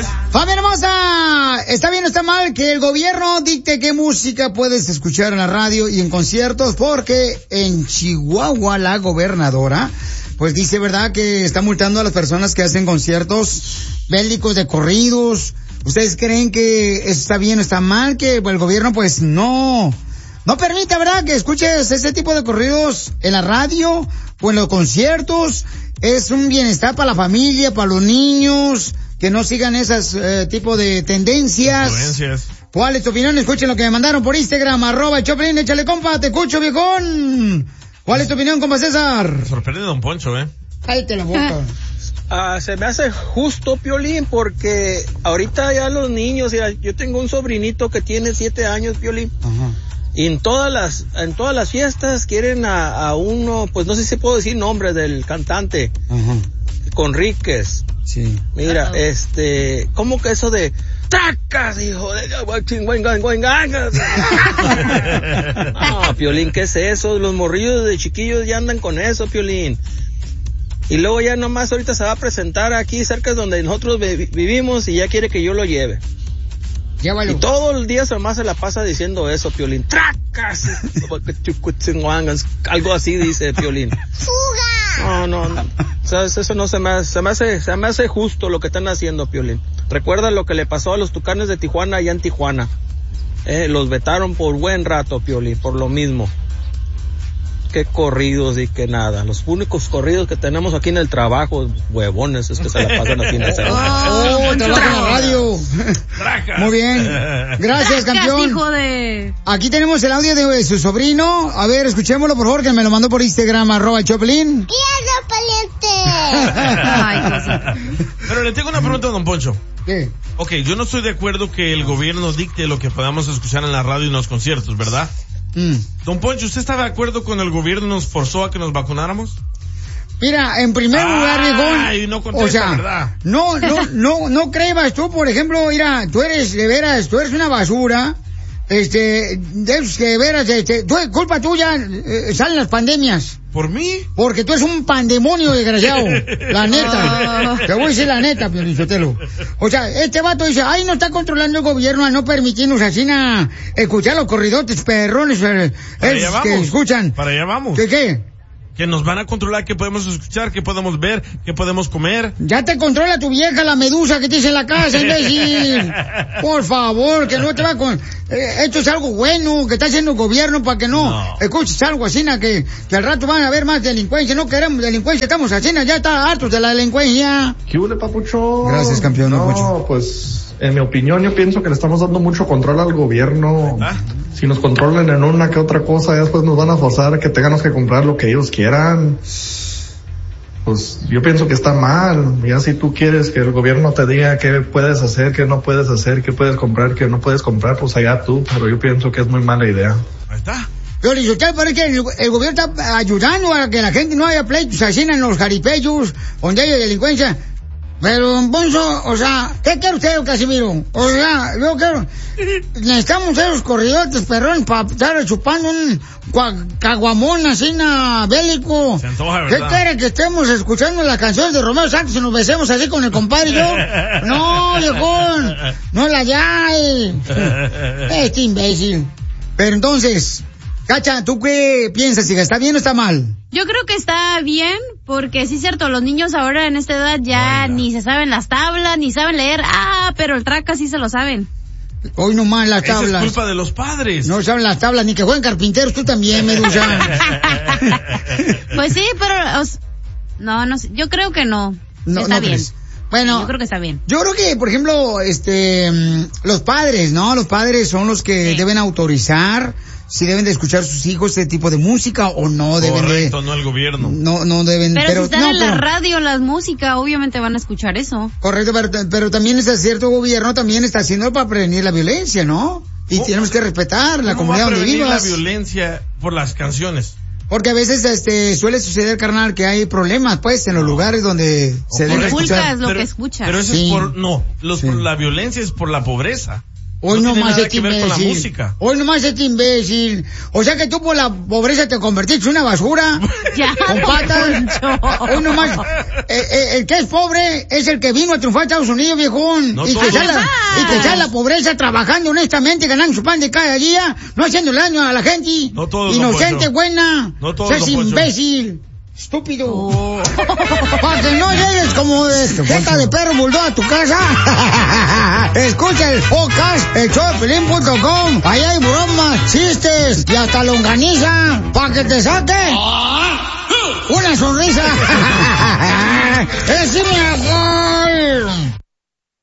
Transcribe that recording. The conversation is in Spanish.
Fabián Hermosa, ¿está bien o está mal que el gobierno dicte qué música puedes escuchar en la radio y en conciertos? Porque en Chihuahua la gobernadora, pues dice, ¿verdad?, que está multando a las personas que hacen conciertos bélicos de corridos. ¿Ustedes creen que eso está bien o está mal? Que el gobierno, pues, no permita, ¿verdad?, que escuches ese tipo de corridos en la radio o en los conciertos. Es un bienestar para la familia, para los niños, que no sigan esas tipo de tendencias. ¿Cuál es tu opinión? Escuchen lo que me mandaron por Instagram, @Choplin, échale compa, te escucho, viejón. ¿Cuál es tu opinión, compa César? Sorprende Don Poncho, Cállate la boca. Se me hace justo, Piolín, porque ahorita ya los niños, yo tengo un sobrinito que tiene 7 años, Piolín. Ajá. Y en todas las fiestas quieren a uno, pues no sé si puedo decir nombre del cantante. Ajá. Conríquez. Sí. Mira, ¿cómo que eso de tracas, hijo de no, Piolín, ¿qué es eso? Los morrillos de chiquillos ya andan con eso, Piolín. Y luego ya nomás ahorita se va a presentar aquí cerca de donde nosotros vivimos y ya quiere que yo lo lleve. Llévalo. Y todo el día nomás se la pasa diciendo eso, Piolín. ¡Tracas! Algo así dice Piolín. ¡Fuga! No. ¿Sabes? Eso no se me hace justo lo que están haciendo, Piolín. Recuerda lo que le pasó a los Tucanes de Tijuana allá en Tijuana. Los vetaron por buen rato, Piolín, por lo mismo. Qué corridos y qué nada. Los únicos corridos que tenemos aquí en el trabajo, huevones, es que se la pasan aquí en el trabajo. Trabaja en la radio. Muy bien. Gracias, campeón. Hijo de... Aquí tenemos el audio de su sobrino. A ver, escuchémoslo, por favor, que me lo mandó por Instagram, @Choplin. Pero le tengo una pregunta a Don Poncho. ¿Qué? Ok, yo no estoy de acuerdo que el gobierno dicte lo que podamos escuchar en la radio y en los conciertos, ¿verdad? Don Poncho, ¿usted está de acuerdo con el gobierno nos forzó a que nos vacunáramos? Mira, en primer lugar, viejón, no contesta, o sea, ¿verdad? no creas tú, por ejemplo, mira, tú eres una basura, de esos que de veras, culpa tuya, salen las pandemias. ¿Por mí? Porque tú eres un pandemonio desgraciado, la neta. Te voy a decir la neta, Piolichotelo. O sea, este vato dice, ay, no está controlando el gobierno a no permitirnos así escuchar los corridotes perrones, que escuchan. Para allá vamos. ¿Qué? Que nos van a controlar qué podemos escuchar, qué podemos ver, qué podemos comer. Ya te controla tu vieja, la medusa que tienes en la casa, imbécil. Por favor, que no te va con... esto es algo bueno que está haciendo el gobierno para que no escuches algo así, que al rato van a haber más delincuencia. No queremos delincuencia, estamos así, ya está hartos de la delincuencia. ¿Qué huele, papucho? Gracias, campeón. No, pues... En mi opinión, yo pienso que le estamos dando mucho control al gobierno. Si nos controlan en una que otra cosa, ya después nos van a forzar a que tengamos que comprar lo que ellos quieran. Pues yo pienso que está mal. Ya si tú quieres que el gobierno te diga qué puedes hacer, qué no puedes hacer, qué puedes comprar, qué no puedes comprar, pues allá tú. Pero yo pienso que es muy mala idea. Ahí está. Pero usted parece que el gobierno está ayudando a que la gente no haya pleitos así en los jaripellos, donde haya delincuencia. Pero, don Poncho, o sea, ¿qué quiere usted, Casimiro? O sea, yo quiero... Necesitamos esos corridotes perrones para estar chupando un caguamón así, bélico. Se antoja, ¿Qué ¿verdad? quiere que estemos escuchando las canciones de Romeo Santos y nos besemos así con el compadre y yo? No, viejón, no la hay. Este imbécil. Pero entonces, Cacha, ¿tú qué piensas? ¿Está bien o está mal? Yo creo que está bien, porque sí es cierto, los niños ahora en esta edad ya ni se saben las tablas, ni saben leer. Pero el traca sí se lo saben. Hoy nomás las tablas. Esa es culpa de los padres. No saben las tablas, ni que jueguen carpinteros, tú también, Medusa. Pues sí, pero... No sé, yo creo que no. Está bien. ¿Crees? Bueno, yo creo que está bien. Yo creo que, por ejemplo, los padres, ¿no? Los padres son los que deben autorizar si deben de escuchar sus hijos este tipo de música o no deben. Correcto, no el gobierno. No deben. Pero si están en la radio, la música, obviamente van a escuchar eso. Correcto, pero también este cierto gobierno también está haciendo para prevenir la violencia, ¿no? Y tenemos que respetar la comunidad donde vivas. La violencia por las canciones. Porque a veces suele suceder, carnal, que hay problemas, pues, en los lugares donde se debe escuchar. Es lo que escuchas. Pero eso es la violencia es por la pobreza. Hoy no nomás tiene nada que ver con la música. Hoy nomás este imbécil. O sea que tú por la pobreza te convertiste en una basura. Ya, con patas. Hoy nomás. El que es pobre es el que vino a triunfar a Estados Unidos, viejón. No y que sale la pobreza trabajando honestamente, ganando su pan de cada día, no haciendo daño a la gente. No todos, inocente, buena. No todos, seas imbécil. Estúpido. Para que no llegues como jeta de perro bulldog a tu casa. Escucha el podcast, elshowdepiolín.com. Ahí hay bromas, chistes y hasta longaniza. Para que te saque una sonrisa. ¡Es mi amor!